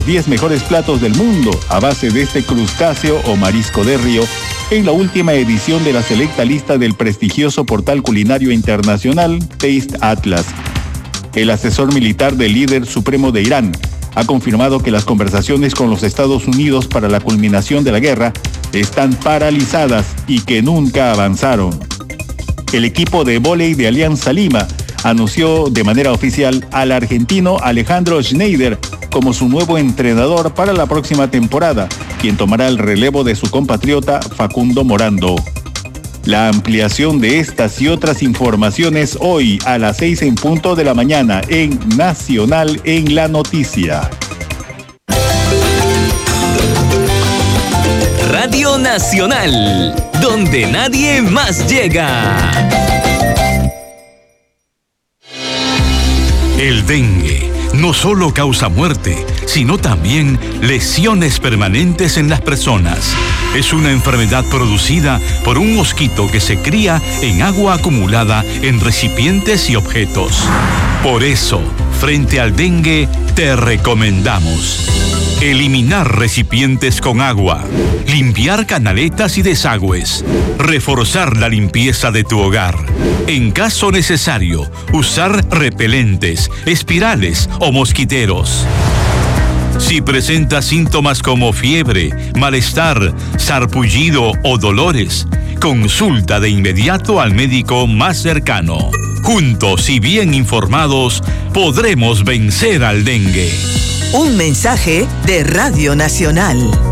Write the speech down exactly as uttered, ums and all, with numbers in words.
diez mejores platos del mundo a base de este crustáceo o marisco de río en la última edición de la selecta lista del prestigioso portal culinario internacional Taste Atlas. El asesor militar del líder supremo de Irán ha confirmado que las conversaciones con los Estados Unidos para la culminación de la guerra están paralizadas y que nunca avanzaron. El equipo de vóley de Alianza Lima anunció de manera oficial al argentino Alejandro Schneider como su nuevo entrenador para la próxima temporada, quien tomará el relevo de su compatriota Facundo Morando. La ampliación de estas y otras informaciones hoy a las seis en punto de la mañana en Nacional en la Noticia. Radio Nacional, donde nadie más llega. El dengue no solo causa muerte, sino también lesiones permanentes en las personas. Es una enfermedad producida por un mosquito que se cría en agua acumulada en recipientes y objetos. Por eso, frente al dengue, te recomendamos eliminar recipientes con agua, limpiar canaletas y desagües, reforzar la limpieza de tu hogar. En caso necesario, usar repelentes, espirales o mosquiteros. Si presentas síntomas como fiebre, malestar, sarpullido o dolores, consulta de inmediato al médico más cercano. Juntos y bien informados, podremos vencer al dengue. Un mensaje de Radio Nacional.